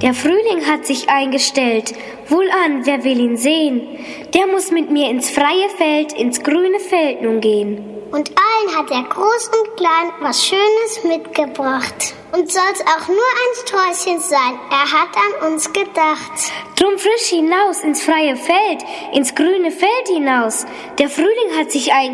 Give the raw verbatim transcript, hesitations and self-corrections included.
Der Frühling hat sich eingestellt. Wohlan, wer will ihn sehen? Der muss mit mir ins freie Feld, ins grüne Feld nun gehen. Und allen hat er groß und klein was Schönes mitgebracht. Und soll's auch nur ein Sträußchen sein, er hat an uns gedacht. Drum frisch hinaus ins freie Feld, ins grüne Feld hinaus. Der Frühling hat sich eingestellt.